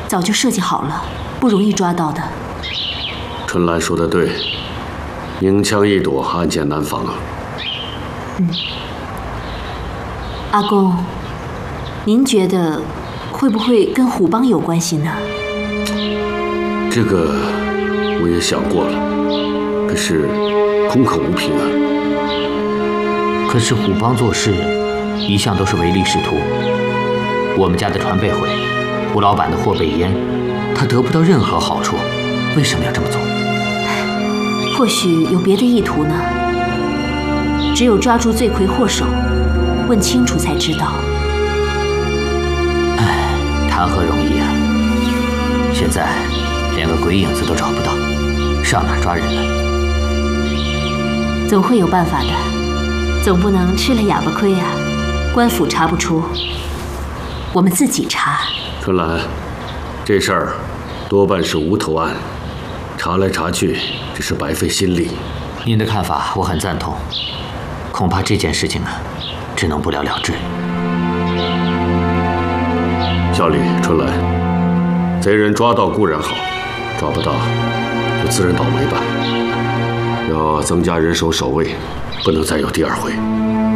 早就设计好了，不容易抓到的。 春兰说的对，明枪易躲，暗箭难防啊。 阿公，您觉得会不会跟虎帮有关系呢？ 这个我也想过了，可是空口无凭啊。 可是虎帮做事一向都是唯利是图，我们家的船被毁，胡老板的货被淹，他得不到任何好处，为什么要这么做？ 或许有别的意图呢。只有抓住罪魁祸首，问清楚才知道。 唉，谈何容易啊！现在连个鬼影子都找不到，上哪抓人呢？ 总会有办法的，总不能吃了哑巴亏啊！官府查不出，我们自己查。 春兰，这事儿多半是无头案，查来查去只是白费心力。 您的看法我很赞同，恐怕这件事情啊，只能不了了之。 小李，春兰，贼人抓到固然好，抓不到就自认倒霉吧。要增加人手守卫，不能再有第二回。